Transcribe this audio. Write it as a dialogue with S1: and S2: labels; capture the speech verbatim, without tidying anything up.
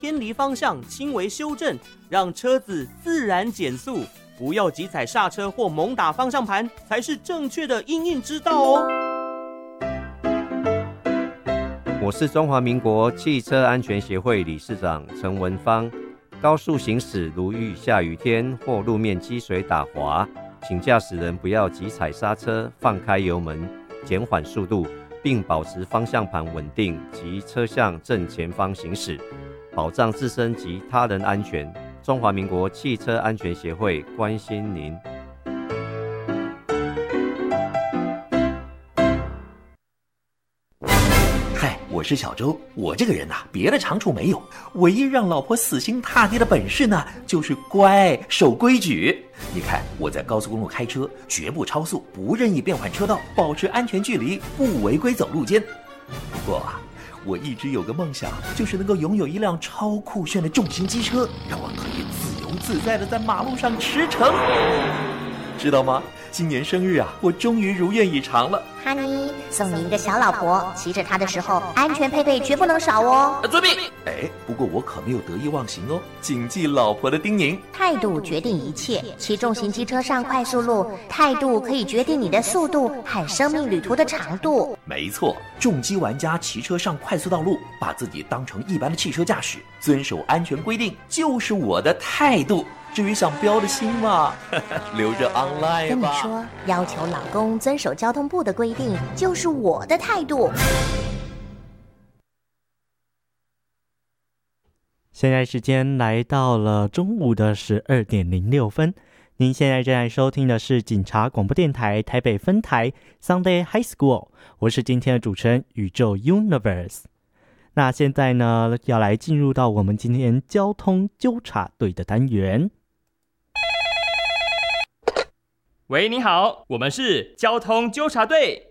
S1: 偏离方向轻微修正，让车子自然减速，不要急踩刹车或猛打方向盘，才是正确的因应之道哦。
S2: 我是中华民国汽车安全协会理事长陈文芳。高速行驶如遇下雨天或路面积水打滑，请驾驶人不要急踩刹车，放开油门，减缓速度，并保持方向盘稳定及车向正前方行驶，保障自身及他人安全。中华民国汽车安全协会关心您。
S3: 我是小周，我这个人呐、啊，别的长处没有，唯一让老婆死心塌地的本事呢，就是乖，守规矩。你看我在高速公路开车，绝不超速，不任意变换车道，保持安全距离，不违规走路肩。不过啊，我一直有个梦想，就是能够拥有一辆超酷炫的重型机车，让我可以自由自在的在马路上驰骋。知道吗？今年生日啊，我终于如愿以偿了。
S4: 哈尼，送你一个小老婆，骑着她的时候，安全配备绝不能少哦。
S3: 遵命。哎，不过我可没有得意忘形哦，谨记老婆的叮咛。
S4: 态度决定一切，骑重型机车上快速路，态度可以决定你的速度和生命旅途的长度。
S3: 没错，重机玩家骑车上快速道路，把自己当成一般的汽车驾驶，遵守安全规定，就是我的态度。至于想标的心嘛，留着 online 吧。
S4: 跟你说，要求老公遵守交通部的规定，就是我的态度。
S5: 现在时间来到了中午的十二点零六分。您现在正在收听的是警察广播电台台北分台 Sunday High School， 我是今天的主持人宇宙 Universe。那现在呢，要来进入到我们今天交通纠察队的单元。
S6: 喂，你好，我们是交通纠察队。